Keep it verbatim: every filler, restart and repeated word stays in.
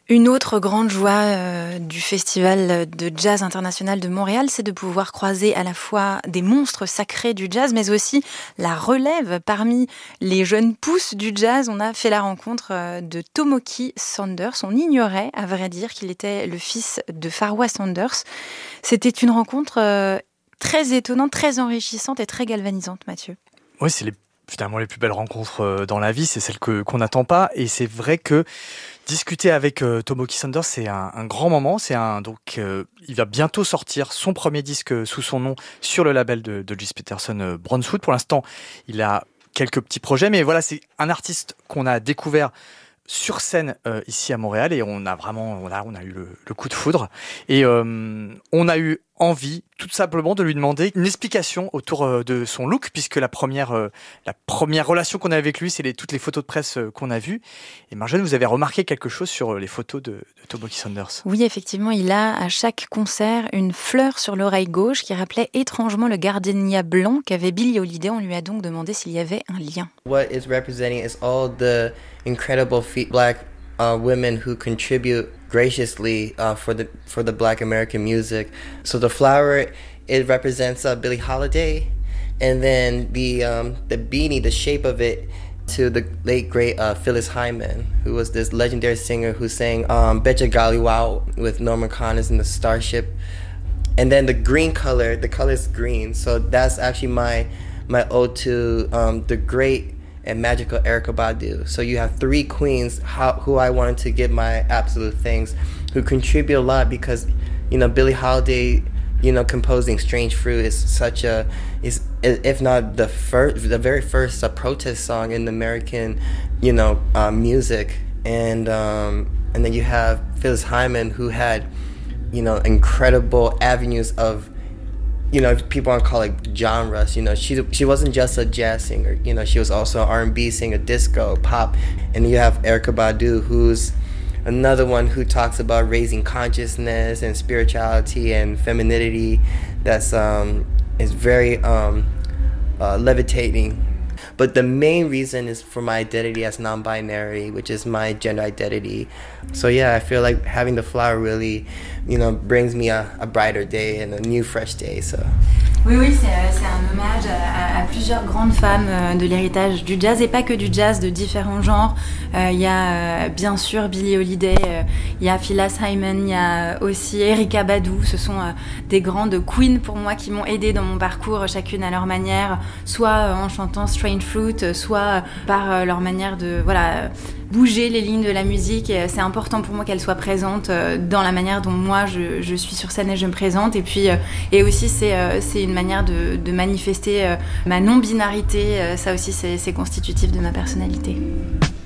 Une autre grande joie euh, du Festival de Jazz International de Montréal, c'est de pouvoir croiser à la fois des monstres sacrés du jazz, mais aussi la relève parmi les jeunes pousses du jazz. On a fait la rencontre euh, de Tomoki Sanders. On ignorait, à vrai dire, qu'il était le fils de Farwa Sanders. C'était une rencontre euh, très étonnante, très enrichissante et très galvanisante, Mathieu. Oui, c'est les, finalement les plus belles rencontres dans la vie, c'est celles que, qu'on n'attend pas. Et c'est vrai que discuter avec euh, Tomoki Sanders, c'est un, un grand moment. C'est un, donc, euh, il va bientôt sortir son premier disque sous son nom sur le label de, de Gis Peterson euh, Brownswood. Pour l'instant, il a quelques petits projets, mais voilà, c'est un artiste qu'on a découvert sur scène euh, ici à Montréal et on a vraiment, on a, on a eu le, le coup de foudre et euh, on a eu envie tout simplement de lui demander une explication autour euh, de son look, puisque la première, euh, la première relation qu'on a avec lui, c'est les, toutes les photos de presse euh, qu'on a vues. Et Marjolaine, vous avez remarqué quelque chose sur les photos de, de Tomoki Sanders? Oui, effectivement, il a à chaque concert une fleur sur l'oreille gauche qui rappelait étrangement le gardenia blanc qu'avait Billie Holiday. On lui a donc demandé s'il y avait un lien. What it's representing is all the incredible black uh, women who contribute graciously uh, for the for the Black American music. So the flower, it represents uh, Billie Holiday, and then the um, the beanie, the shape of it, to the late great uh, Phyllis Hyman, who was this legendary singer who sang um, Betcha Golly Wow with Norman Connors in the Starship. And then the green color, the color is green, so that's actually my my ode to um, the great and magical Erykah Badu. So you have three queens how, who I wanted to give my absolute thanks, who contribute a lot, because, you know, Billie Holiday, you know, composing Strange Fruit is such a, is if not the first, the very first uh, protest song in American, you know, uh, music. And um, and then you have Phyllis Hyman, who had, you know, incredible avenues of, you know, people want to call it genres. You know, she she wasn't just a jazz singer. You know, she was also an R and B singer, disco, pop. And you have Erykah Badu, who's another one who talks about raising consciousness and spirituality and femininity. That's um is very um uh, levitating. But the main reason is for my identity as non-binary, which is my gender identity. So yeah, I feel like having the flower really, you know, brings me a, a brighter day and a new fresh day. So. Oui, oui, c'est, c'est un hommage à, à plusieurs grandes femmes de l'héritage du jazz, et pas que du jazz, de différents genres. Euh, il y a euh, bien sûr Billie Holiday, euh, il y a Phyllis Hyman, il y a aussi Erykah Badu. Ce sont euh, des grandes queens pour moi qui m'ont aidée dans mon parcours, chacune à leur manière, soit euh, en chantant Strange Fruit, soit par euh, leur manière de voilà, bouger les lignes de la musique. Et c'est important pour moi qu'elles soient présentes euh, dans la manière dont moi je, je suis sur scène et je me présente. Et puis euh, et aussi c'est, euh, c'est une manière de, de manifester euh, ma non-binarité. Euh, ça aussi c'est, c'est constitutif de ma personnalité.